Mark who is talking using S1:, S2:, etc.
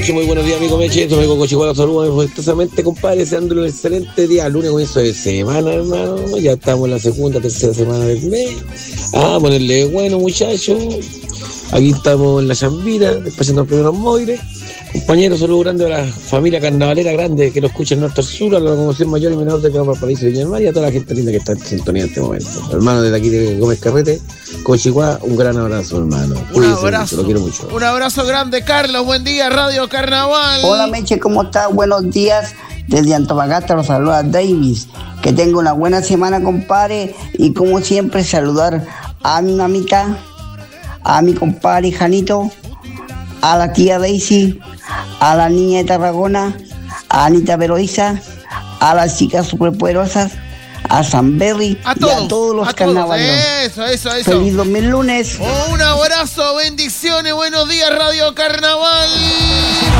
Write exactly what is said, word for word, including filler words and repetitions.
S1: Muy buenos días, amigo Meche. Soy amigo Cochihuala. Saludos afectuosamente, compadre. Deseándole un excelente día. Lunes, comienzo de semana, hermano. Ya estamos en la segunda, tercera semana del mes. Ah, ponerle bueno, muchachos. Aquí estamos en la Chambira, despachando los primeros móviles. Compañeros, saludos grandes a la familia carnavalera grande que lo escucha en norte al sur, a la locomoción mayor y menor de Valparaíso y Viña del Mar y a toda la gente linda que está en sintonía en este momento. Hermano, desde aquí de Gómez Carrete, Cochihuá, un gran abrazo, hermano.
S2: Un
S1: Cuídense
S2: abrazo.
S1: mucho, lo quiero mucho.
S2: Un abrazo grande, Carlos. Buen día, Radio Carnaval.
S3: Hola, Meche, ¿cómo estás? Buenos días. Desde Antofagasta los saluda Davis. Que tenga una buena semana, compadre. Y como siempre, saludar a mi mamita, a mi compadre Janito, a la tía Daisy, a la niña de Tarragona, a Anita Veloiza, a las chicas superpoderosas, a San Berry
S2: A
S3: y
S2: todos,
S3: a todos los
S2: a todos.
S3: carnavaleros.
S2: Eso, eso, eso.
S3: Feliz dos mil lunes.
S2: Un abrazo, bendiciones, buenos días, Radio Carnaval.